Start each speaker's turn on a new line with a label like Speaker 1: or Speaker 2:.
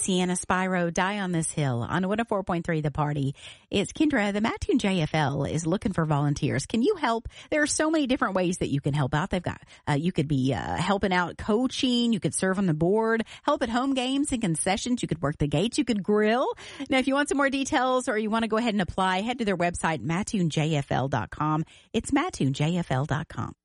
Speaker 1: Sienna Spyro, Die on This Hill on 104.3 The Party. It's Kendra. The Mattoon JFL is looking for volunteers. Can you help? There are so many different ways that you can help out. They've got, you could be helping out coaching. You could serve on the board, help at home games and concessions. You could work the gates. You could grill. Now, if you want some more details or you want to go ahead and apply, head to their website, mattoonjfl.com. It's mattoonjfl.com.